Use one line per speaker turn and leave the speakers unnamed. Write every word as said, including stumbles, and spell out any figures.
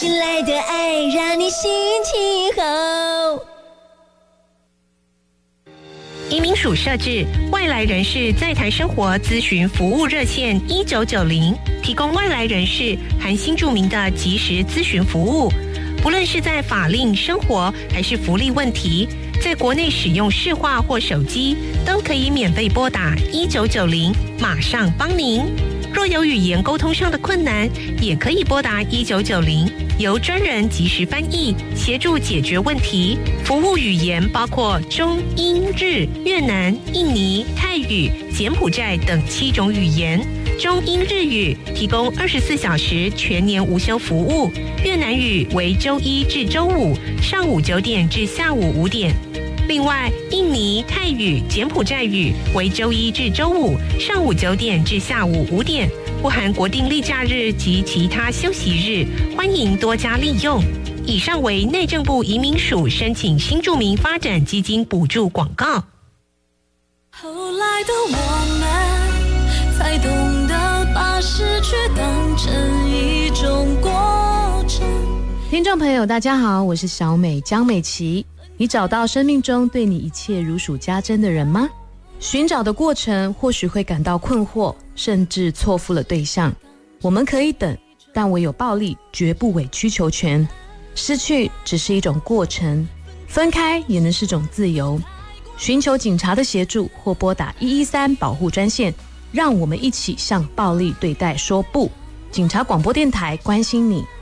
醒来的爱让你心情好。
移民署设置外来人士在台生活咨询服务热线一九九零，提供外来人士含新住民的即时咨询服务。不论是在法令、生活还是福利问题，在国内使用市话或手机，都可以免费拨打一九九零，马上帮您。若有语言沟通上的困难，也可以拨打一九九零，由专人即时翻译，协助解决问题。服务语言包括中、英、日、越南、印尼、泰语、柬埔寨等七种语言。中英日语提供二十四小时全年无休服务，越南语为周一至周五上午九点至下午五点。另外，印尼、泰语、柬埔寨语为周一至周五上午九点至下午五点，不含国定例假日及其他休息日，欢迎多加利用。以上为内政部移民署申请新住民发展基金补助广告。
后来的我们才懂得把失去当成一种过程。
听众朋友大家好，我是小美江美琪。你找到生命中对你一切如数家珍的人吗？寻找的过程或许会感到困惑，甚至错付了对象。我们可以等，但唯有暴力绝不委曲求全。失去只是一种过程，分开也能是种自由。寻求警察的协助或拨打一一三保护专线，让我们一起向暴力对待说不。警察广播电台关心你。